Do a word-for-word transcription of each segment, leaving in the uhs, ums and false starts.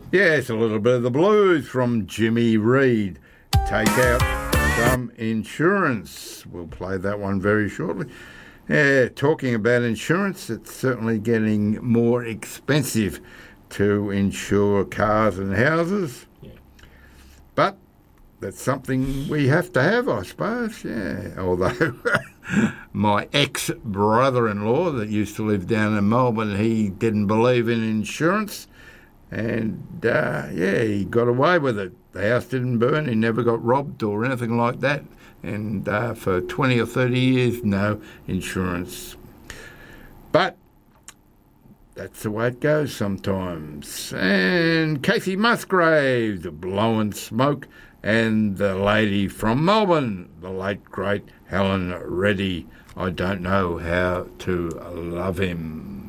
Yes, a little bit of the blues from Jimmy Reed. Take out some insurance. We'll play that one very shortly. Yeah, talking about insurance, it's certainly getting more expensive to insure cars and houses. Yeah. But that's something we have to have, I suppose. Yeah, although my ex-brother-in-law that used to live down in Melbourne, he didn't believe in insurance. And, uh, yeah, he got away with it. The house didn't burn. He never got robbed or anything like that. And uh, for twenty or thirty years, no insurance. But that's the way it goes sometimes. And Casey Musgraves, Blowing Smoke, and the lady from Melbourne, the late, great Helen Reddy, I Don't Know How to Love Him.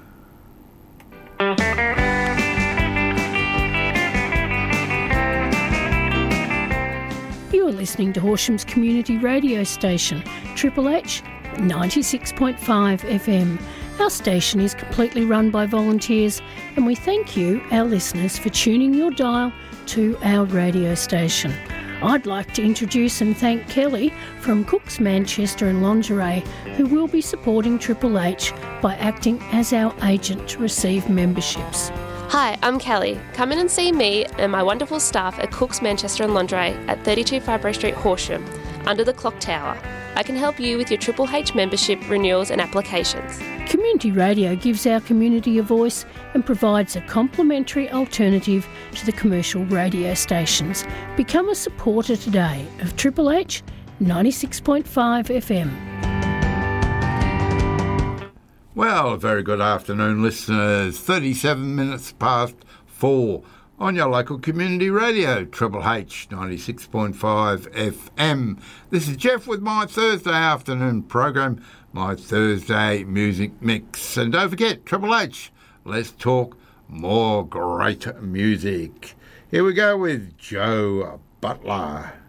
You are listening to Horsham's community radio station, Triple H ninety-six point five F M. Our station is completely run by volunteers, and we thank you, our listeners, for tuning your dial to our radio station. I'd like to introduce and thank Kelly from Cook's Manchester and Lingerie, who will be supporting Triple H by acting as our agent to receive memberships. Hi, I'm Kelly. Come in and see me and my wonderful staff at Cook's Manchester and Lingerie at thirty-two Fibro Street, Horsham, under the Clock Tower. I can help you with your Triple H membership renewals and applications. Community radio gives our community a voice and provides a complimentary alternative to the commercial radio stations. Become a supporter today of Triple H ninety-six point five F M. Well, a very good afternoon, listeners. thirty-seven minutes past four on your local community radio, Triple H ninety-six point five F M. This is Jeff with my Thursday afternoon program, my Thursday music mix. And don't forget, Triple H, let's talk more great music. Here we go with Joe Butler.